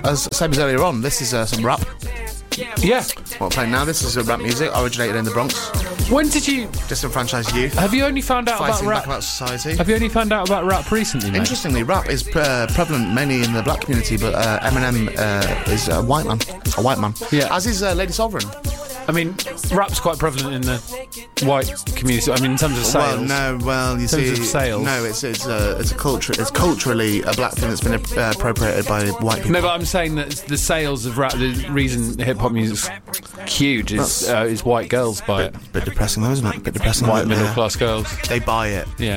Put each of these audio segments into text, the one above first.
same as earlier on, this is some rap. Yeah. What we're playing now, this is rap music, originated in the Bronx. When did you... Disenfranchised youth. Have you only found out about Fighting rap... back about society. Have you only found out about rap recently, mate? Interestingly, rap is prevalent mainly in the black community, but Eminem is a white man. Yeah. As is Lady Sovereign. I mean, rap's quite prevalent in the white community. I mean, in terms of sales. You see, of sales. no, it's a culture. It's culturally a black thing that's been appropriated by white people. No, but I'm saying that the sales of rap, the reason hip hop music's huge is white girls buy it. Bit depressing though, isn't it? Bit depressing. White middle class girls. They buy it. Yeah.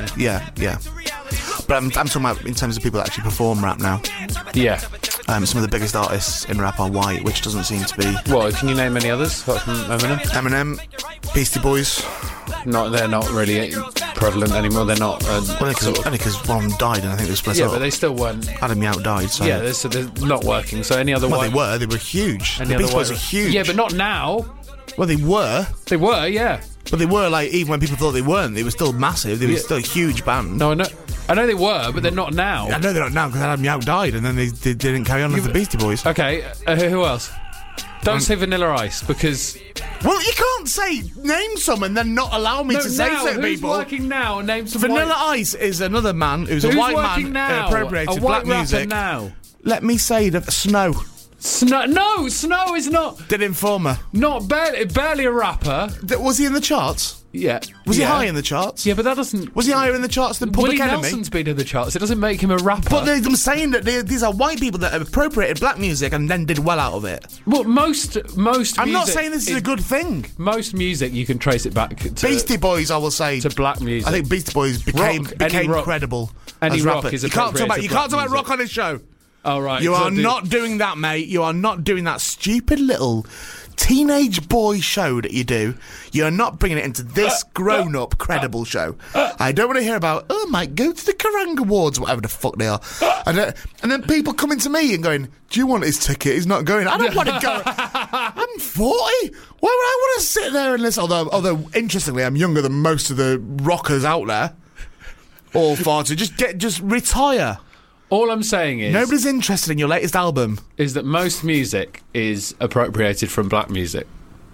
But I'm talking about in terms of people that actually perform rap now. Yeah. Some of the biggest artists in rap are white, which doesn't seem to be... Well, can you name any others apart from Eminem? Eminem, Beastie Boys. They're not really prevalent anymore. They're not... only because one died and I think they split up. Yeah, but they still weren't... Adam Yauch died, so... Yeah, they're not working, so any other white... Well, they were huge. The Beastie Boys are huge. Yeah, but not now. Well, they were. They were, yeah. But they were, like, even when people thought they weren't, they were still massive. They were still a huge band. No, I know they were, but they're not now. I know they're not now because Adam Yauch died and then they didn't carry on as the Beastie Boys. Okay, who else? Don't say Vanilla Ice, because... Well, you can't name some and then not allow me to say certain people. Who's working now? Name some Vanilla Ice is another man who's a white man now? appropriated a black white music. Now. Let me say Snow. No, Snow is not... Did Informer. Not barely a rapper. Was he in the charts? Yeah. Was he high in the charts? Yeah, but that doesn't... Was he higher in the charts than Public Enemy? Willie Nelson's been in the charts. It doesn't make him a rapper. But I'm saying that these are white people that appropriated black music and then did well out of it. Well, most I'm not saying this is a good thing. Most music, you can trace it back to... Beastie Boys, I will say. To black music. I think Beastie Boys became credible as rock rappers. You can't talk about rock on this show. Oh, right. You are not doing that, mate. You are not doing that stupid little teenage boy show that you do. You're not bringing it into this grown-up, credible show. I don't want to hear about, mate, go to the Kerrang Awards, whatever the fuck they are. And then people coming to me and going, do you want his ticket? He's not going. I don't want to go. I'm 40. Why would I want to sit there and listen? Although interestingly, I'm younger than most of the rockers out there. All far to just retire. All I'm saying is... Nobody's interested in your latest album. Is that most music is appropriated from black music.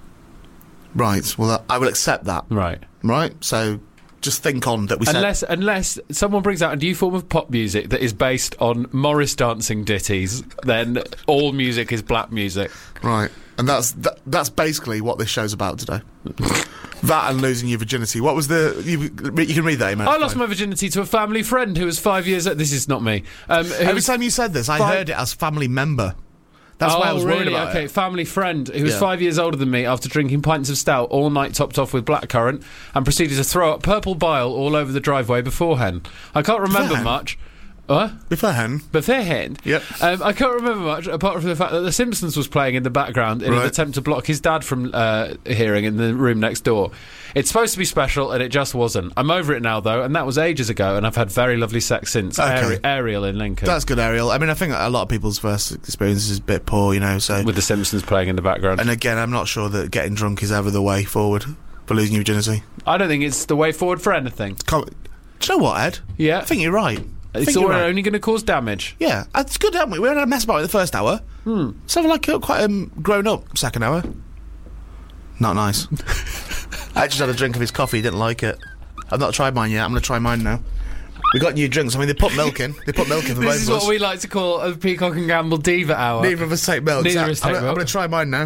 Right, well, I will accept that. Right. So, just think on that we said... Unless someone brings out a new form of pop music that is based on Morris dancing ditties, then all music is black music. Right, and that's basically what this show's about today. That and losing your virginity. What was you can read that, Amen. I lost my virginity to a family friend who was 5 years... This is not me. Every time you said this, I heard it as family member. That's why I was worried about it. Family friend who was 5 years older than me after drinking pints of stout all night topped off with blackcurrant and proceeded to throw up purple bile all over the driveway beforehand. I can't remember much. What? Beforehand? Yep. I can't remember much apart from the fact that The Simpsons was playing in the background in an attempt to block his dad from hearing in the room next door. It's supposed to be special and it just wasn't. I'm over it now though, and that was ages ago, and I've had very lovely sex since. Okay. Ariel in Lincoln. That's good, Ariel. I mean, I think a lot of people's first experience is a bit poor, so... With The Simpsons playing in the background. And again, I'm not sure that getting drunk is ever the way forward for losing your virginity. I don't think it's the way forward for anything. Do you know what, Ed? Yeah? I think you're right. It's only going to cause damage. Yeah, it's good, haven't we? We had a mess about it the first hour. It's quite grown up second hour. Not nice. I just had a drink of his coffee, didn't like it. I've not tried mine yet. I'm going to try mine now. We got new drinks. I mean, they put milk in. For both of us. This is what we like to call a Peacock and Gamble Diva Hour. Neither of us take milk. Neither of us take milk. I'm going to try mine now.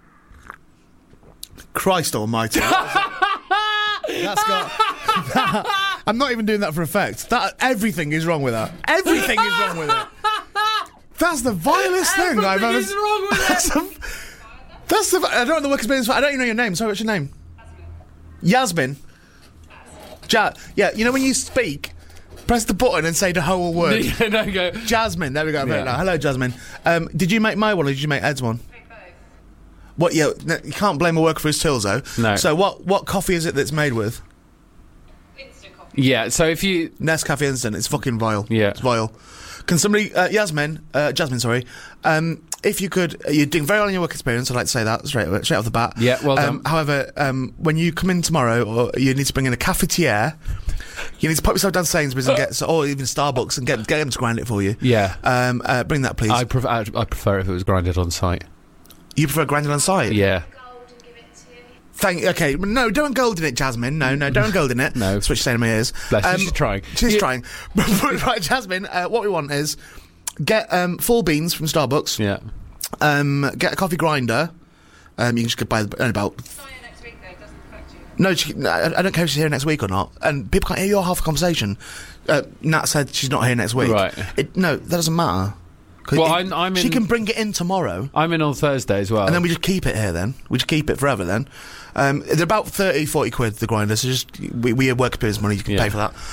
Christ almighty. That's got... I'm not even doing that for effect. Everything is wrong with that. Everything is wrong with it. That's the vilest thing I've ever... Everything is wrong with it. I don't know the work experience. I don't even know your name. Sorry, what's your name? Yasmin. Yeah, you know when you speak, press the button and say the whole word. No, go. Jasmine. There we go. Yeah. Hello, Jasmine. Did you make my one or did you make Ed's one? What? Yeah, you can't blame a worker for his tools, though. No. So what coffee is it that's made with? Instant coffee. Yeah. So if you Nescafe Instant, it's fucking vile. Yeah, it's vile. Can somebody, Jasmine, sorry. If you could, you're doing very well in your work experience. I'd like to say that straight off the bat. Yeah, well done. However, when you come in tomorrow, or you need to bring in a cafetiere You need to pop yourself down to Sainsbury's and get, or even Starbucks, and get them to grind it for you. Yeah. Bring that, please. I prefer if it was grinded on site. You prefer grinded on site? Yeah. Okay, no, don't golden it, Jasmine. No, don't golden it. No. That's what she's saying in my ears. Bless her, she's trying. She's trying. Right, Jasmine, what we want is get full beans from Starbucks. Yeah. Get a coffee grinder. You can just go buy about... Next week, though, it doesn't affect you. No, I don't care if she's here next week or not. And people can't hear your half a conversation. Nat said she's not here next week. Right. No, that doesn't matter. Well, I'm in... She can bring it in tomorrow. I'm in on Thursday as well. And then we just keep it here then. We just keep it forever then. They're about 30, 40 quid, the grinder, so just, we have work experience money, you can pay for that.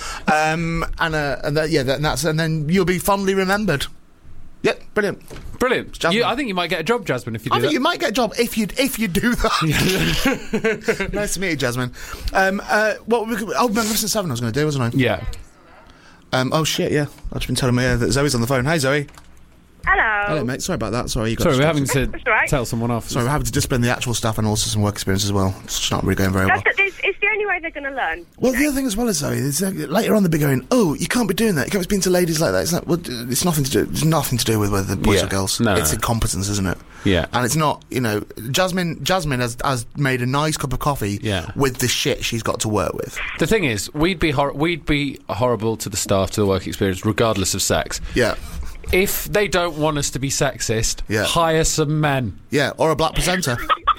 And then you'll be fondly remembered. Yep, brilliant. Brilliant. I think you might get a job, Jasmine, if you do that. I think you might get a job if you do that. Nice to meet you, Jasmine. Magnificent Seven I was going to do, wasn't I? Yeah. Oh shit, yeah. I've just been telling me that Zoe's on the phone. Hi, Zoe. Hello, mate. Sorry about that. Sorry, we're having to That's all right. tell someone off. Sorry, we're having to discipline the actual staff and also some work experience as well. It's just not really going very well. It's the only way they're going to learn. Well, the other thing as well is, Zoe, is later on they'll be going, oh, you can't be doing that. You can't be speaking to ladies like that. It's like, well, it's nothing to do. It's nothing to do with whether boys or girls. No, it's incompetence, isn't it? Yeah. And it's not, Jasmine has made a nice cup of coffee with the shit she's got to work with. The thing is, we'd be horrible to the staff, to the work experience, regardless of sex. Yeah. If they don't want us to be sexist, hire some men. Yeah, or a black presenter.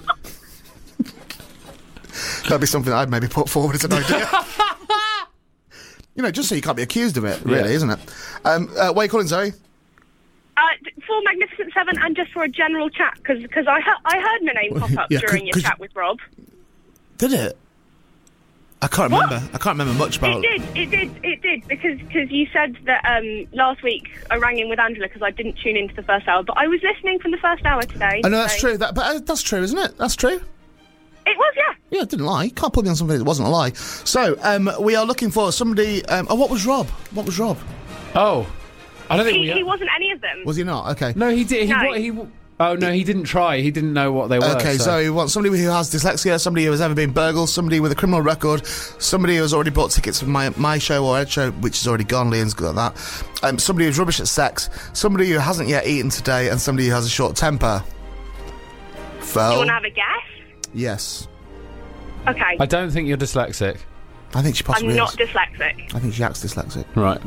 That'd be something I'd maybe put forward as an idea. Just so you can't be accused of it, really, isn't it? Where are you calling, Zoe? For Magnificent Seven and just for a general chat, because I heard my name pop up during your chat with Rob. Did it? I can't remember. I can't remember much about it. It did, because you said that last week I rang in with Angela because I didn't tune into the first hour, but I was listening from the first hour today. I know, that's true. That's true, isn't it? That's true. It was, yeah. Yeah, I didn't lie. You can't put me on something that wasn't a lie. So, we are looking for somebody... what was Rob? Oh. I don't think he wasn't any of them. Was he not? Okay. No, he did. Oh, no, he didn't try. He didn't know what they were. Okay, so he wants somebody who has dyslexia, somebody who has ever been burgled, somebody with a criminal record, somebody who has already bought tickets for my show or Ed's show, which is already gone, Liam's got that. Somebody who's rubbish at sex, somebody who hasn't yet eaten today, and somebody who has a short temper. Do you want to have a guess? Yes. Okay. I don't think you're dyslexic. I think she possibly I'm not is. dyslexic. I think she acts dyslexic. Right.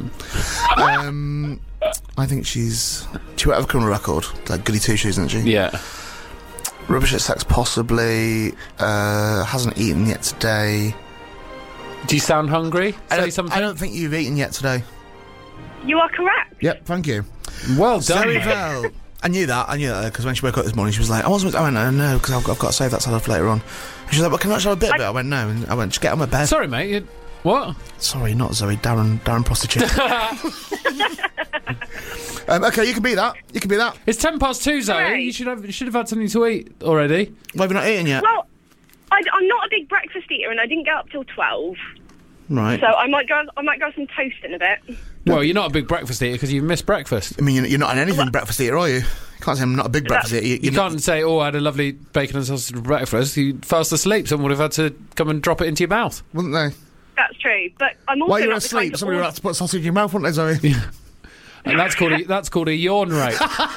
I think she might have a criminal record, like goody two shoes, isn't she? Yeah. Rubbish at sex, possibly. Hasn't eaten yet today. Do you sound hungry? I don't think you've eaten yet today. You are correct. Yep, thank you. Well done. Zoe Bell. I knew that, because when she woke up this morning, she was like, I went, no, because I've got to save that salad for later on. And she was like, well, can I have a bit of it? I went, no. And I went, just get on my bed. Sorry, mate. What? Sorry, not Zoe. Darren prostitute. Okay, you can be that. It's 2:10, Zoe. Right. You should have had something to eat already. Why have you not eaten yet? Well, I'm not a big breakfast eater, and I didn't get up till 12. Right. So I might go some toast in a bit. Well, you're not a big breakfast eater because you've missed breakfast. I mean, you're not an anything breakfast eater, are you? You can't say I'm not a big breakfast eater. You can't say, I had a lovely bacon and sausage breakfast. You'd fast asleep. Someone would have had to come and drop it into your mouth. Wouldn't they? That's true, but I'm also While you were not the kind asleep, to somebody would have to put sausage in your mouth, wouldn't they, Zoe? Yeah. And that's called a yawn rate.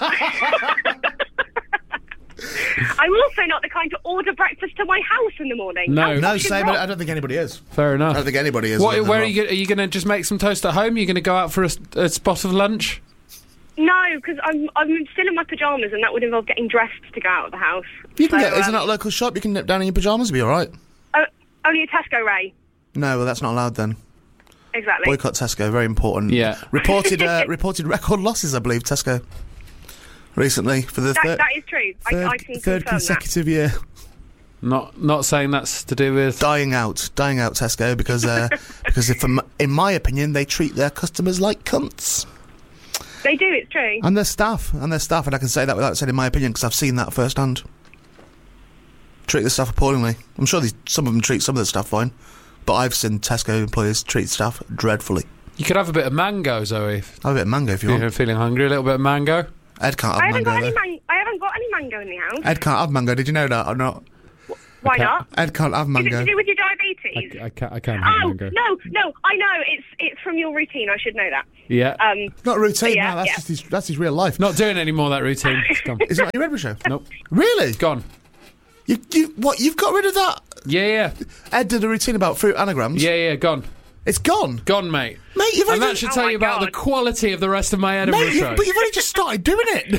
I'm also not the kind to order breakfast to my house in the morning. No, same. I don't think anybody is. Fair enough. I don't think anybody is. Where are you going to just make some toast at home? Are you going to go out for a spot of lunch? No, because I'm still in my pyjamas, and that would involve getting dressed to go out of the house. You can isn't that a local shop? You can nip down in your pyjamas and be all right. Only a Tesco, Ray. No, well, that's not allowed then. Exactly. Boycott Tesco, very important. Yeah. Reported record losses, I believe, Tesco, recently for the that is true. I can third confirm consecutive year. Not saying that's to do with dying out Tesco because in my opinion they treat their customers like cunts. They do, it's true. And their staff, and I can say that without saying in my opinion because I've seen that firsthand. Treat the staff appallingly. I'm sure some of them treat some of the staff fine, but I've seen Tesco employees treat staff dreadfully. You could have a bit of mango, Zoe. Have a bit of mango if you want. You're feeling hungry, a little bit of mango. Ed can't have mango. I haven't got any mango in the house. Ed can't have mango. Did you know that or not? Why not? Ed can't have Is it mango. to do with your diabetes? I can't have Oh mango. no! I know it's from your routine. I should know that. Yeah. Not routine. Yeah, no, that's yeah. just that's his real life. Not doing any more of that routine. It's gone. Is it not your Edinburgh show? Nope. Really? Gone. You what? You've got rid of that? Yeah. Ed did a routine about fruit anagrams. Yeah. Gone. It's gone. Gone, mate. Mate, you've And only that should Oh tell my you about the God. quality of the rest of my Edinburgh show. But you've only just started doing it.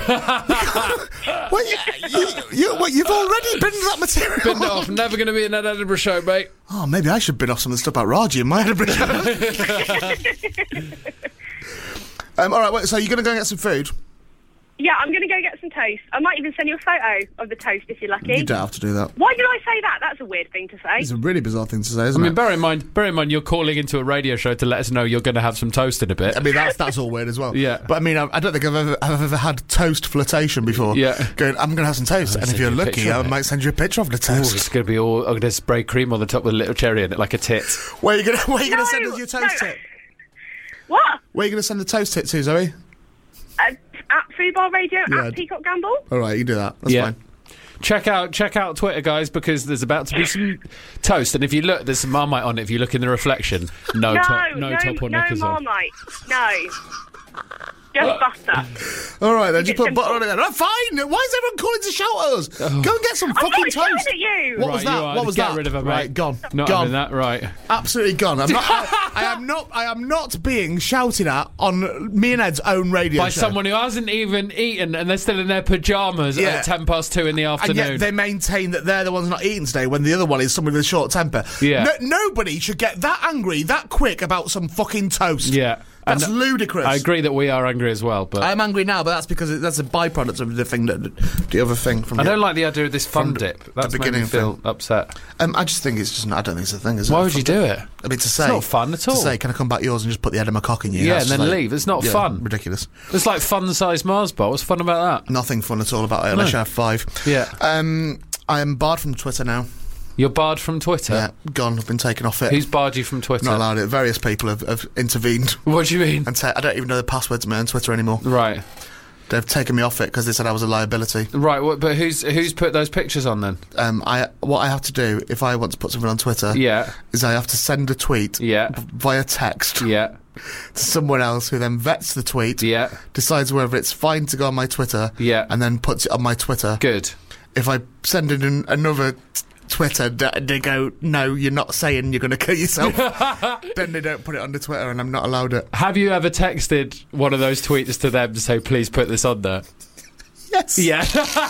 What, you've already binned that material. Binned it off. Never going to be in that Edinburgh show, mate. Oh, maybe I should bin off some of the stuff about Raji in my Edinburgh show. All right, wait, so you're going to go and get some food? Yeah, I'm going to go get some toast. I might even send you a photo of the toast if you're lucky. You don't have to do that. Why did I say that? That's a weird thing to say. It's a really bizarre thing to say, isn't I mean, it? bear in mind, you're calling into a radio show to let us know you're going to have some toast in a bit. I mean, that's all weird as well. Yeah. But I mean, I don't think I've ever had toast flirtation before. Yeah. Going, I'm going to have some toast, and if send you're you a lucky, picture I of it. might send you a picture of the Ooh, toast. it's going to be all. I'm going to spray cream on the top with a little cherry in it, like a tit. Where are you going to No, send us your toast no. tip? What? Where are you going to send the toast tip to, Zoe? At Foodbar Radio, Yeah. at Peacock Gamble. All right, you do that. That's fine. Check out Twitter, guys, because there's about to be some toast, and if you look, there's some Marmite on it. If you look in the reflection, no top or knickers on. Marmite. No. Just butter. All right, then, just It's put butter on simple. it then. Oh, fine. Why is everyone calling to shout at us? Go and get some I'm fucking not shouting toast. at you. What was Right, that? you are. What was Get that? rid of her, Right, mate. gone. Not gone. having that, right? Absolutely gone. I'm not. I am not being shouted at on me and Ed's own radio By show. someone who hasn't even eaten and they're still in their pyjamas Yeah. at 2:10 in the And afternoon. yet they maintain that they're the ones not eating today when the other one is someone with a short temper. Yeah. Nobody should get that angry that quick about some fucking toast. Yeah. That's And ludicrous. I agree that we are angry as well, but I'm angry now, but that's because that's a byproduct of the thing the other thing from I the- don't like the idea of this fun from the- dip. That's the made me beginning feel thing. upset. I just think it's just. I don't think it's a thing. Is Why it? would you do it? I mean, to say not fun at all. To say, can I come back yours and just put the head of my cock in you? Yeah, That's and then just like- leave. It's not yeah, fun. Ridiculous. It's like fun-sized Mars bar. What's fun about that? Nothing fun at all about it unless you have 5. Yeah. I am barred from Twitter now. You're barred from Twitter. Yeah, gone. I've been taken off it. Who's barred you from Twitter? Not allowed it. Various people have intervened What do you mean? and I don't even know the password to my own Twitter anymore. Right. They've taken me off it because they said I was a liability. Right, but who's put those pictures on then? What I have to do if I want to put something on Twitter Yeah. is I have to send a tweet Yeah. via text Yeah. to someone else who then vets the tweet, Yeah. decides whether it's fine to go on my Twitter, Yeah. and then puts it on my Twitter. Good. If I send in another Twitter, they go, no, you're not saying you're going to kill yourself. Then they don't put it on the Twitter, and I'm not allowed it. Have you ever texted one of those tweets to them to say, please put this on there? Yes. Yeah.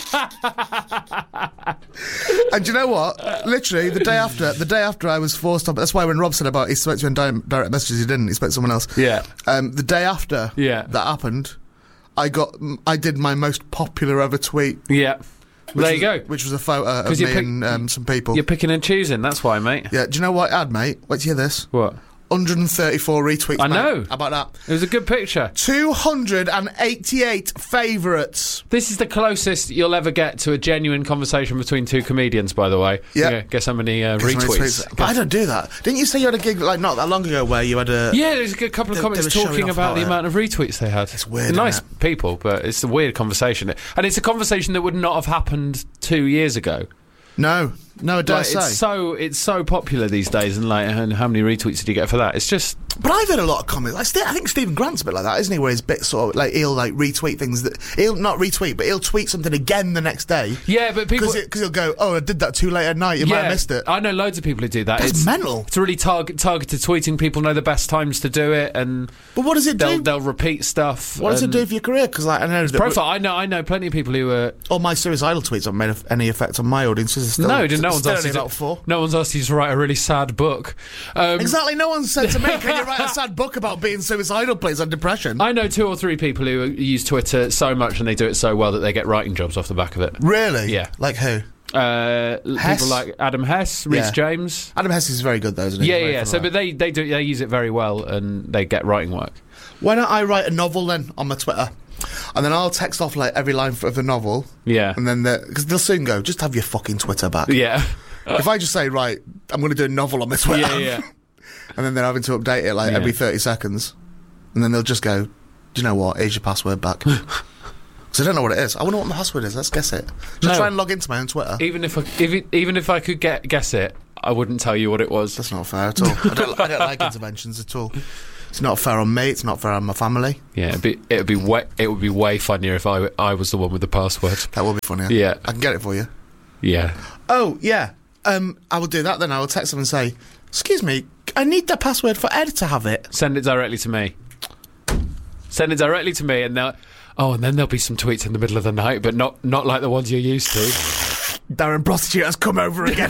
And do you know what? Literally, the day after I was forced on. That's why when Rob said about he spoke to you in direct messages, he didn't. He spoke to someone else. Yeah. The day after Yeah. that happened, I did my most popular ever tweet. Yeah. There you go. Which was a photo of 'Cause you me pick- and some people. You're picking and choosing, that's why, mate. Yeah, do you know what I had, mate? Wait to hear this. What? 134 retweets. I mate. know. How about that? It was a good picture. 288 favourites. This is the closest you'll ever get to a genuine conversation between two comedians, by the way. Yeah. Guess how many retweets. But I don't do that. Didn't you say you had a gig like not that long ago where you had a? Yeah, there's a good couple of They comments were showing talking off about the about it. amount of retweets they had. It's weird, They're nice isn't people, but it's a weird conversation. And it's a conversation that would not have happened 2 years ago. No, I dare Like, say. it's so popular these days, and like, and how many retweets did you get for that? It's just But I've heard a lot of comments. I think Stephen Grant's a bit like that, isn't he? Where he's a bit sort of like he'll like retweet things that he'll not retweet, but he'll tweet something again the next day. yeah, but people. Because he'll go, oh, I did that too late at night. You might have missed it. I know loads of people who do that. That's it's mental. It's really targeted tweeting. People know the best times to do it, and But what does it do? they'll repeat stuff. What does it and- do for your career? Because like I know that Profile. I know plenty of people who are. all my suicidal tweets haven't made any effect on my audiences. Still, No, no one's still asked only you to, about 4. No one's asked you to write a really sad book. Exactly. No one said to me, "Can you write a sad book about being suicidal, please, on depression?" I know 2 or 3 people who use Twitter so much and they do it so well that they get writing jobs off the back of it. Really? Yeah. Like who? People like Adam Hess, Rhys Yeah. James. Adam Hess is very good, though, isn't he? Yeah, Very yeah. fun So, writer. but they use it very well and they get writing work. Why don't I write a novel then on my Twitter, and then I'll text off like every line of the novel, Yeah. and then because they'll soon go, just have your fucking Twitter back. Yeah. If I just say, right, I'm going to do a novel on my Twitter, Yeah, yeah. and then they're having to update it like Yeah. every 30 seconds, and then they'll just go, do you know what? Here's your password back. Because I don't know what it is. I wonder what my password is. Let's guess it. Should I try and log into my own Twitter? Even if I could guess it, I wouldn't tell you what it was. That's not fair at all. I don't like interventions at all. It's not fair on me. It's not fair on my family. Yeah, it would be way funnier if I was the one with the password. That would be funnier. Yeah. I can get it for you. Yeah. Oh, yeah. I will do that then. I will text them and say, excuse me, I need the password for Ed to have it. Send it directly to me. Send it directly to me, and then there'll be some tweets in the middle of the night, but not like the ones you're used to. Darren Prostitute has come over again.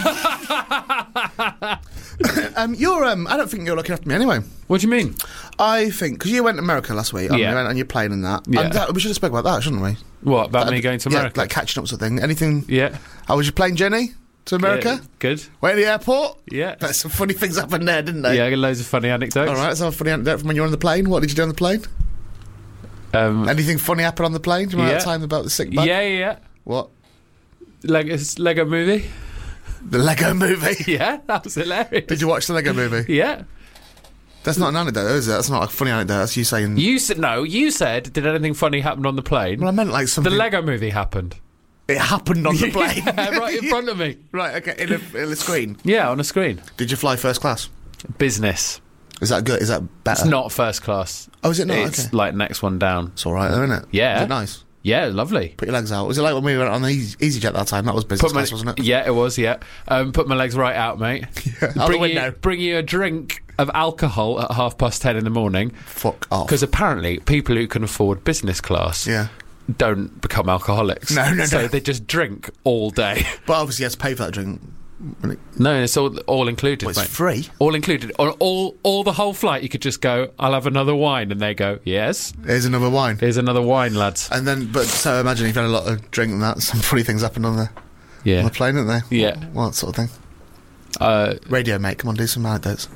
I don't think you're looking after me anyway. What do you mean? I think, because you went to America last week, you went on your plane and that. Yeah. And we should have spoke about that, shouldn't we? What, about me going to America? Yeah, like catching up sort of thing. Anything? Yeah. How was your plane journey to America? Yeah, good. Went to the airport? Yeah. Some funny things happened there, didn't they? Yeah, I got loads of funny anecdotes. All right, let's have a funny anecdote from when you were on the plane. What did you do on the plane? Anything funny happen on the plane? Do you remember that time about the sick bag? Yeah. What? Lego movie. The Lego movie? Yeah, that was hilarious. Did you watch the Lego movie? Yeah. That's not an anecdote, is it? That's not a funny anecdote. That's you saying... You said, did anything funny happen on the plane? Well, I meant like something... The Lego movie happened. It happened on the plane? Yeah, right in front of me. Right, okay, in a screen? Yeah, on a screen. Did you fly first class? Business. Is that good? Is that better? It's not first class. Oh, is it not? It's okay. like next one down. It's all right, though, isn't it? Yeah. Is it nice? Yeah, lovely. Put your legs out. Was it like when we went on the EasyJet that time? That was business class, wasn't it? Yeah, it was, yeah. Put my legs right out, mate. Yeah, out the window. Bring you a drink of alcohol at 10:30 in the morning. Fuck off. Because apparently people who can afford business class don't become alcoholics. No. So they just drink all day. But obviously you have to pay for that drink. No, it's all included, Well, it's mate. free? All included. On all the whole flight, you could just go, I'll have another wine. And they go, yes. Here's another wine. Here's another wine, lads. And then, so imagine you've had a lot of drink and that, some funny things happened on the plane, didn't they? Yeah. What sort of thing? Radio, mate, come on, do some anecdotes.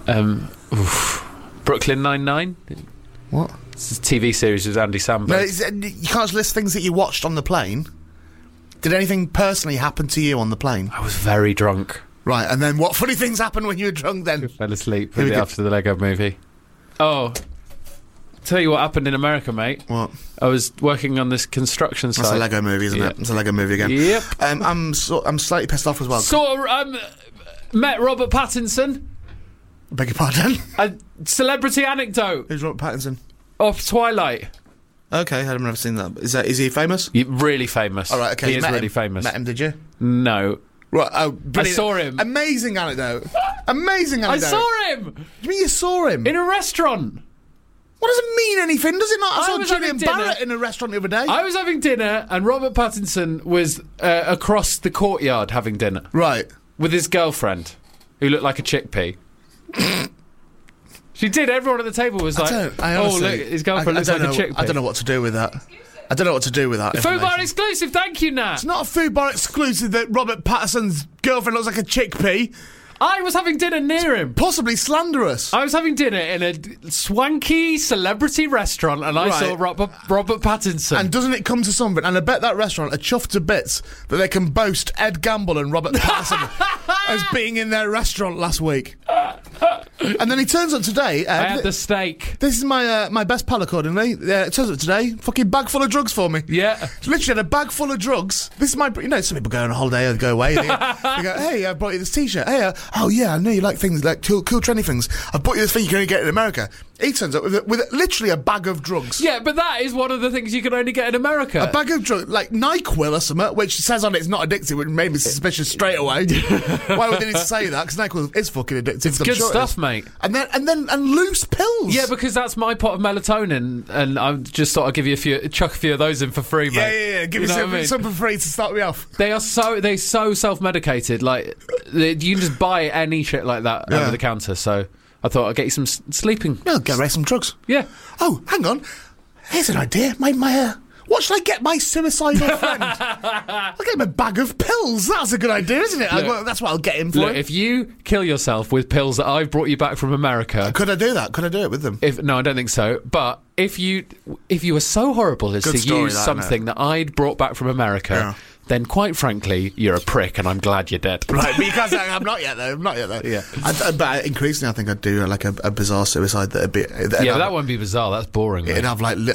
Brooklyn Nine-Nine. What? It's a TV series with Andy Samberg. No, you can't just list things that you watched on the plane. Did anything personally happen to you on the plane? I was very drunk. Right, and then what funny things happened when you were drunk then? I fell asleep Here we go. after the Lego movie. Oh, tell you what happened in America, mate. What? I was working on this construction site. That's a Lego movie, isn't it? It's a Lego movie again. Yep. I'm slightly pissed off as well. Met Robert Pattinson. Beg your pardon? A celebrity anecdote Who's Robert Pattinson? of Twilight. Okay, I've never seen that. Is he famous? Really famous. All right, okay. He you is met really him. famous. Met him, did you? No. Right, I brilliant. saw him. Amazing anecdote. Amazing I anecdote. saw him You mean you saw him? in a restaurant. What does it mean anything, does it not? I I saw was Julian having dinner. Barrett in a restaurant the other day. I was having dinner, and Robert Pattinson was across the courtyard having dinner Right. with his girlfriend, who looked like a chickpea. She did. Everyone at the table was like, I "Oh, honestly, look, his girlfriend looks like a chickpea." I don't know what to do with that. I don't know what to do with that. Food bar information. exclusive. Thank you, Nat. It's not a food bar exclusive that Robert Pattinson's girlfriend looks like a chickpea. I was having dinner near him. Possibly slanderous. I was having dinner in a swanky celebrity restaurant, and I Right. saw Robert Pattinson. And doesn't it come to something? And I bet that restaurant are chuffed to bits that they can boast Ed Gamble and Robert Pattinson as being in their restaurant last week. And then he turns up today. I had the steak. This is my best pal, accordingly. It turns up today, fucking bag full of drugs for me. Yeah. Literally had a bag full of drugs. This is my, some people go on a holiday or they go away. They go, hey, I bought you this T-shirt. Hey, oh yeah, I know you like things like cool, trendy things. I bought you this thing you can only get in America. He turns up with literally a bag of drugs. Yeah, but that is one of the things you can only get in America. A bag of drugs, like NyQuil or something, which says on it it's not addictive, which made me suspicious straight away. Why would they need to say that? Because NyQuil is fucking addictive. It's good stuff, mate. And then loose pills. Yeah, because that's my pot of melatonin, and I just thought I'd give you chuck a few of those in for free, mate. Yeah. Give You me know what I mean? some for free to start me off. They're so self-medicated. Like you can just buy any shit like that over the counter. So I thought I'd get you some sleeping. Yeah, get away some drugs. Yeah. Oh, hang on. Here's an idea. What should I get my suicidal friend? I'll get him a bag of pills. That's a good idea, isn't it? That's what I'll get him for. Look, if you kill yourself with pills that I've brought you back from America, Could I do that? Could I do it with them? no, I don't think so. But if you were so horrible as Good to story, use that, something that I'd brought back from America, then quite frankly, you're a prick, and I'm glad you're dead. Right, but you can't say I'm not yet, though. Yeah. But increasingly, I think I'd do like a bizarre suicide that'd be... Yeah, but that won't be bizarre. That's boring. It'd mate. have like little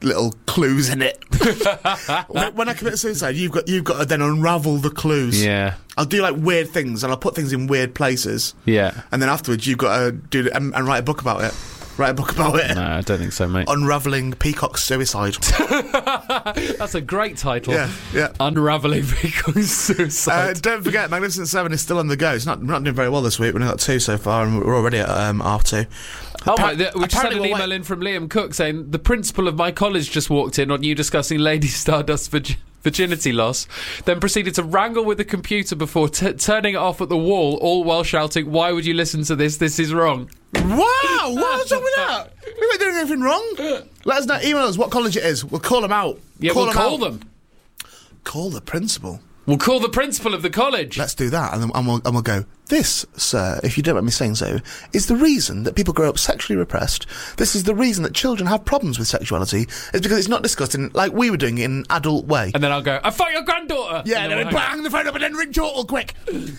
little clues in it. When I commit suicide, you've got to then unravel the clues. Yeah. I'll do like weird things, and I'll put things in weird places. Yeah. And then afterwards, you've got to do it and write a book about it. Write a book about it. No, I don't think so, mate. Unravelling Peacock's suicide. That's a great title. Yeah. Unravelling Peacock's suicide. Don't forget, Magnificent 7 is still on the go. We're not doing very well this week. We've only got 2 so far, and we're already at half 2. Oh, we just had an we'll email in from Liam Cook saying the principal of my college just walked in on you discussing Lady Stardust's virginity loss, then proceeded to wrangle with the computer before turning it off at the wall, all while shouting, "Why would you listen to this? This is wrong." Wow, what's up with that? We weren't doing anything wrong. Let us know, email us what college it is. We'll call them out. Yeah, we'll call them. Call the principal. We'll call the principal of the college. Let's do that, and we'll go, this, sir, if you don't mind me saying so, is the reason that people grow up sexually repressed. This is the reason that children have problems with sexuality, is because it's not discussed in, like we were doing, in an adult way. And then I'll go, I fucked your granddaughter! Yeah, and then we bang the phone up and then ring Chortle, quick!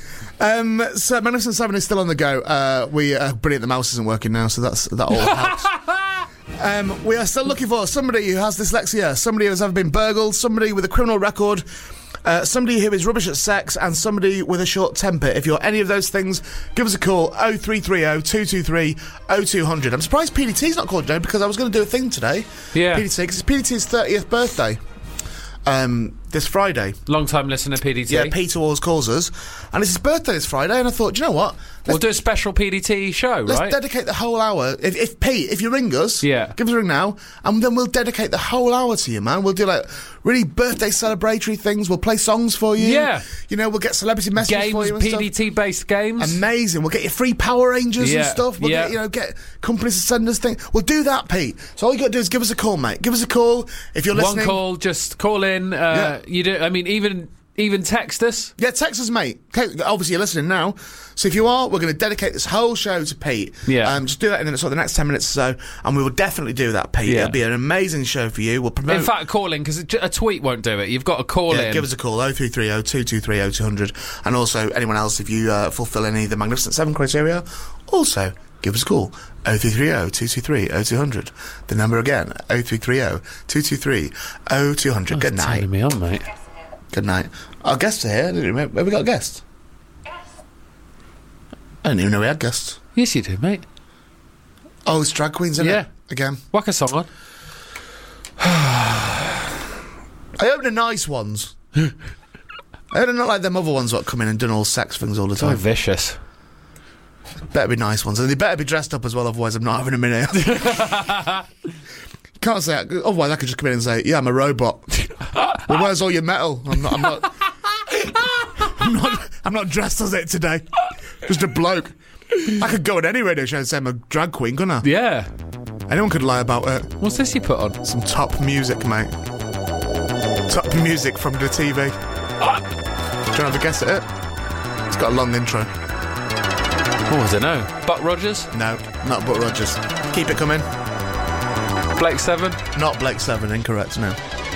So Magnificent 7 is still on the go. Brilliant, the mouse isn't working now, so that all helps. We are still looking for somebody who has dyslexia, somebody who has ever been burgled, somebody with a criminal record, somebody who is rubbish at sex, and somebody with a short temper. If you're any of those things, give us a call, 0330 223 0200. I'm surprised PDT's not called today, because I was going to do a thing today. Yeah. PDT, because it's PDT's 30th birthday. This Friday. Long time listener, PDT. Yeah, Peter always calls us. And it's his birthday this Friday, and I thought, do you know what? We'll do a special PDT show, Let's right? dedicate the whole hour. If Pete, if you ring us, Yeah. give us a ring now, and then we'll dedicate the whole hour to you, man. We'll do like really birthday celebratory things. We'll play songs for you. Yeah. You know, we'll get celebrity messages Games, for you and stuff. PDT-based games. Amazing. We'll get you free Power Rangers and Yeah, stuff. We'll yeah. get companies to send us things. We'll do that, Pete. So all you got to do is give us a call, mate. Give us a call if you're listening. One call, just call in. You do. I mean, even text us. Yeah, text us, mate. Okay, obviously, you're listening now. So if you are, we're going to dedicate this whole show to Pete. Yeah. Just do that in the next 10 minutes or so, and we will definitely do that, Pete. Yeah. It'll be an amazing show for you. We'll promote. In fact, call in, because a tweet won't do it. You've got to call in. Give us a call, 0330 223 0200. And also, anyone else, if you fulfil any of the Magnificent 7 criteria, also give us a call, 0330 223 0200. The number again, 0330 223 0200. Good night. Turning me on, mate. Good night. Our guests are here. Have we got a guest? I didn't even know we had guests. Yes, you do, mate. Oh, it's drag queens, isn't Yeah. it? Again. Whack a song on. I hope the nice ones. I hope they're not like them other ones that come in and done all sex things all the So time. vicious. Better be nice ones. And they better be dressed up as well, otherwise I'm not having a minute. Can't say that. Otherwise I could just come in and say, yeah, I'm a robot. Well, where's all your metal? I'm not dressed as it today. Just a bloke. I could go on any radio show and say I'm a drag queen, couldn't I? Yeah. Anyone could lie about it. What's this you put on? Some top music, mate. Top music from the TV. Do you want to have a guess at it? It's got a long intro. Oh, I don't know. Buck Rogers? No, not Buck Rogers. Keep it coming. Blake 7? Not Blake 7, incorrect, no.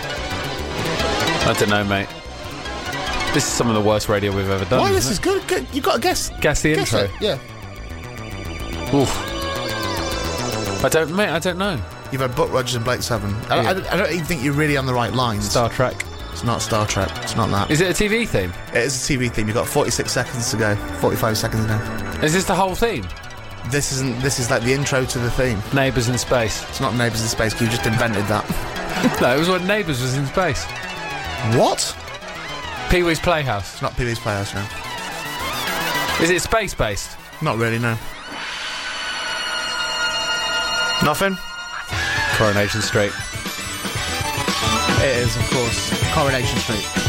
I don't know, mate. This is some of the worst radio we've ever done. Why, this is good. You've got to guess. Guess the Guess intro. it, yeah. Oof. I don't know. You've had Buck Rogers and Blake 7. I don't even think you're really on the right lines. Star Trek. It's not Star Trek. It's not that. Is it a TV theme? It is a TV theme. You've got 46 seconds to go. 45 seconds now. Is this the whole theme? This is like the intro to the theme. Neighbours in Space. It's not Neighbours in Space, 'cause you just invented that. No, it was when Neighbours was in space. What? Pee-wee's Playhouse. It's not Pee-wee's Playhouse now. Is it space-based? Not really, no. Nothing? Coronation Street. It is, of course. Coronation Street.